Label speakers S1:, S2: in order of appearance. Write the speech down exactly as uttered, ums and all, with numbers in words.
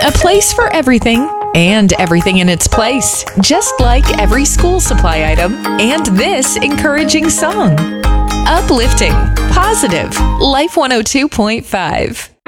S1: A place for everything and everything in its place, just like every school supply item and this encouraging song. Uplifting, positive, Life one oh two point five.